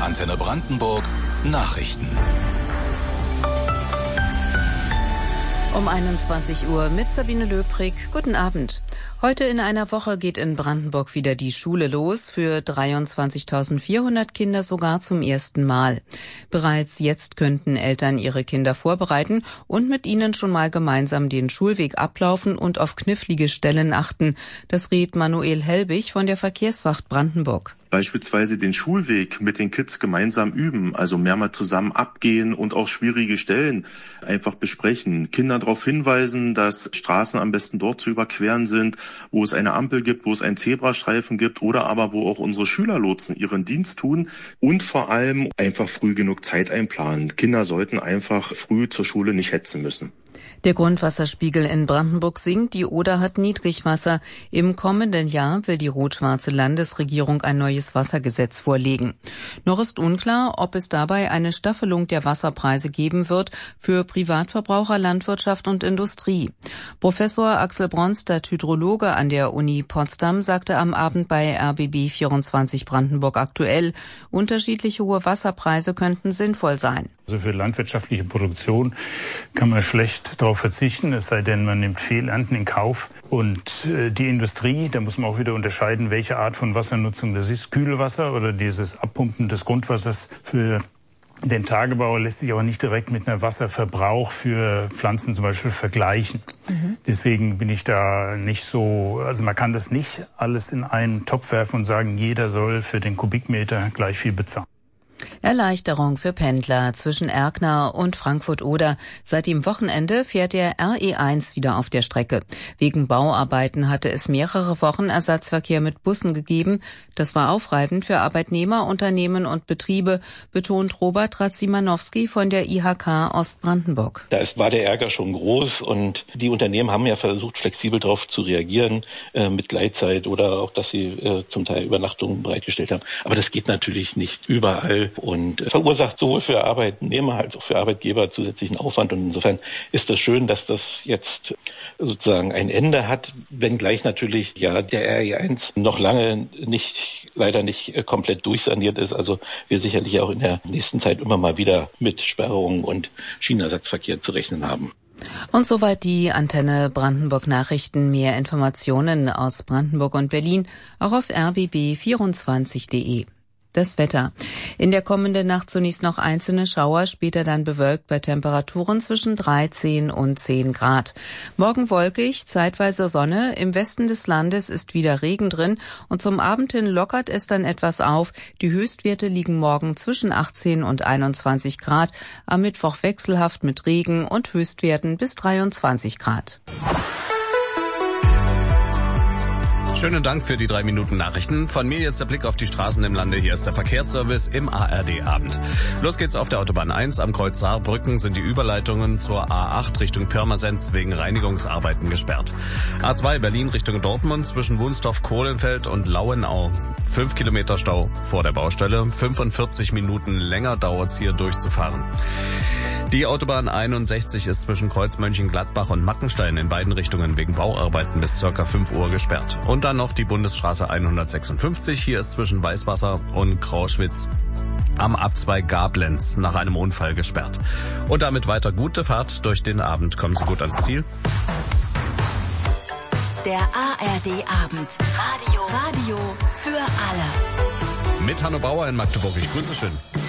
Antenne Brandenburg Nachrichten. Um 21 Uhr mit Sabine Löbrig. Guten Abend. Heute in einer Woche geht in Brandenburg wieder die Schule los, für 23.400 Kinder sogar zum ersten Mal. Bereits jetzt könnten Eltern ihre Kinder vorbereiten und mit ihnen schon mal gemeinsam den Schulweg ablaufen und auf knifflige Stellen achten. Das rät Manuel Helbig von der Verkehrswacht Brandenburg. Beispielsweise den Schulweg mit den Kids gemeinsam üben, also mehrmals zusammen abgehen und auch schwierige Stellen einfach besprechen. Kinder darauf hinweisen, dass Straßen am besten dort zu überqueren sind, wo es eine Ampel gibt, wo es einen Zebrastreifen gibt oder aber wo auch unsere Schülerlotsen ihren Dienst tun und vor allem einfach früh genug Zeit einplanen. Kinder sollten einfach früh zur Schule nicht hetzen müssen. Der Grundwasserspiegel in Brandenburg sinkt, die Oder hat Niedrigwasser. Im kommenden Jahr will die rot-schwarze Landesregierung ein neues Wassergesetz vorlegen. Noch ist unklar, ob es dabei eine Staffelung der Wasserpreise geben wird für Privatverbraucher, Landwirtschaft und Industrie. Professor Axel Bronstadt, Hydrologe an der Uni Potsdam, sagte am Abend bei RBB 24 Brandenburg aktuell, unterschiedliche hohe Wasserpreise könnten sinnvoll sein. Also für landwirtschaftliche Produktion kann man schlecht darauf verzichten, es sei denn, man nimmt Fehlernten in Kauf. Und die Industrie, da muss man auch wieder unterscheiden, welche Art von Wassernutzung das ist. Kühlwasser oder dieses Abpumpen des Grundwassers für den Tagebau lässt sich auch nicht direkt mit einem Wasserverbrauch für Pflanzen zum Beispiel vergleichen. Deswegen bin ich da nicht so, also man kann das nicht alles in einen Topf werfen und sagen, jeder soll für den Kubikmeter gleich viel bezahlen. Erleichterung für Pendler zwischen Erkner und Frankfurt-Oder. Seit dem Wochenende fährt der RE1 wieder auf der Strecke. Wegen Bauarbeiten hatte es mehrere Wochen Ersatzverkehr mit Bussen gegeben. Das war aufreibend für Arbeitnehmer, Unternehmen und Betriebe, betont Robert Radzimanowski von der IHK Ostbrandenburg. Da war der Ärger schon groß und die Unternehmen haben ja versucht, flexibel darauf zu reagieren, mit Gleitzeit oder auch, dass sie zum Teil Übernachtungen bereitgestellt haben. Aber das geht natürlich nicht überall und verursacht sowohl für Arbeitnehmer als auch für Arbeitgeber zusätzlichen Aufwand. Und insofern ist es schön, dass das jetzt sozusagen ein Ende hat, wenngleich natürlich ja der RE1 noch lange leider nicht komplett durchsaniert ist. Also wir sicherlich auch in der nächsten Zeit immer mal wieder mit Sperrungen und Schienenersatzverkehr zu rechnen haben. Und soweit die Antenne Brandenburg Nachrichten. Mehr Informationen aus Brandenburg und Berlin auch auf rbb24.de. Das Wetter. In der kommenden Nacht zunächst noch einzelne Schauer, später dann bewölkt bei Temperaturen zwischen 13 und 10 Grad. Morgen wolkig, zeitweise Sonne. Im Westen des Landes ist wieder Regen drin und zum Abend hin lockert es dann etwas auf. Die Höchstwerte liegen morgen zwischen 18 und 21 Grad. Am Mittwoch wechselhaft mit Regen und Höchstwerten bis 23 Grad. Schönen Dank für die 3 Minuten Nachrichten. Von mir jetzt der Blick auf die Straßen im Lande. Hier ist der Verkehrsservice im ARD-Abend. Los geht's auf der Autobahn 1. Am Kreuz Saarbrücken sind die Überleitungen zur A8 Richtung Pirmasens wegen Reinigungsarbeiten gesperrt. A2 Berlin Richtung Dortmund zwischen Wunstorf-Kohlenfeld und Lauenau. 5 Kilometer Stau vor der Baustelle. 45 Minuten länger dauert's hier durchzufahren. Die Autobahn 61 ist zwischen Kreuz Mönchengladbach und Mackenstein in beiden Richtungen wegen Bauarbeiten bis ca. 5 Uhr gesperrt. Und dann noch die Bundesstraße 156. Hier ist zwischen Weißwasser und Grauschwitz am Abzweig Gablenz nach einem Unfall gesperrt. Und damit weiter gute Fahrt durch den Abend. Kommen Sie gut ans Ziel. Der ARD-Abend. Radio für alle. Mit Hanno Bauer in Magdeburg. Ich grüße schön.